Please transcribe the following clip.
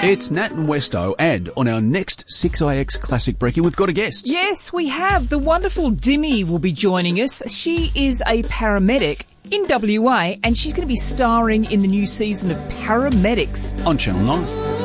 It's Nat and Westo, and on our next 6IX Classic Brekkie, we've got a guest. Yes, we have. The wonderful Dimmy will be joining us. She is a paramedic in WA, and she's going to be starring in the new season of Paramedics On Channel 9.